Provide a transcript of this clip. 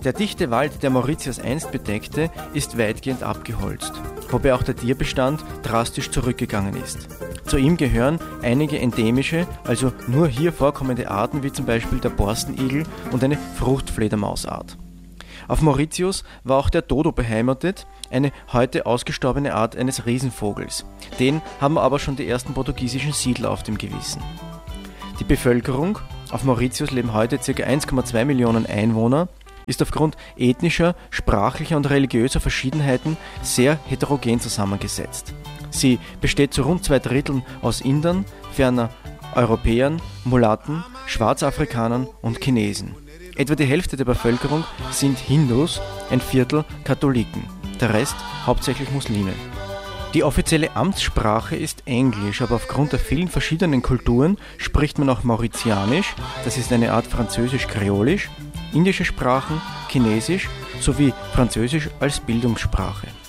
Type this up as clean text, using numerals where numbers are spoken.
Der dichte Wald, der Mauritius einst bedeckte, ist weitgehend abgeholzt, wobei auch der Tierbestand drastisch zurückgegangen ist. Zu ihm gehören einige endemische, also nur hier vorkommende Arten, wie zum Beispiel der Borstenigel und eine Fruchtfledermausart. Auf Mauritius war auch der Dodo beheimatet, eine heute ausgestorbene Art eines Riesenvogels. Den haben aber schon die ersten portugiesischen Siedler auf dem Gewissen. Die Bevölkerung, auf Mauritius leben heute ca. 1,2 Millionen Einwohner, ist aufgrund ethnischer, sprachlicher und religiöser Verschiedenheiten sehr heterogen zusammengesetzt. Sie besteht zu rund 2/3 aus Indern, ferner Europäern, Mulatten, Schwarzafrikanern und Chinesen. Etwa die Hälfte der Bevölkerung sind Hindus, ein Viertel Katholiken, der Rest hauptsächlich Muslime. Die offizielle Amtssprache ist Englisch, aber aufgrund der vielen verschiedenen Kulturen spricht man auch Mauritianisch, das ist eine Art Französisch-Kreolisch, indische Sprachen, Chinesisch sowie Französisch als Bildungssprache.